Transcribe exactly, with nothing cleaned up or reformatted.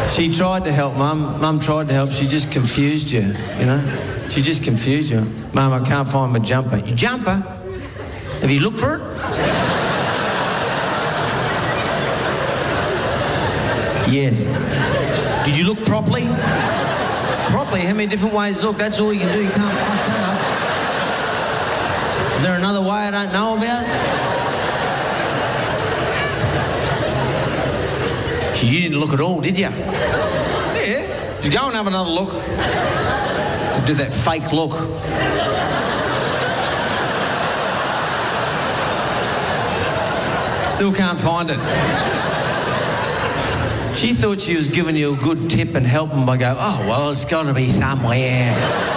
She tried to help, Mum. Mum tried to help. She just confused you, you know? She just confused you. Mum, I can't find my jumper. Your jumper? Have you looked for it? Yes. Did you look properly? Properly? How many different ways to look? That's all you can do. You can't fuck that up. Is there another way I don't know about? You didn't look at all, did you? Yeah. Just go and have another look. Do that fake look. Still can't find it. She thought she was giving you a good tip and helping by go, oh, well, it's got to be somewhere.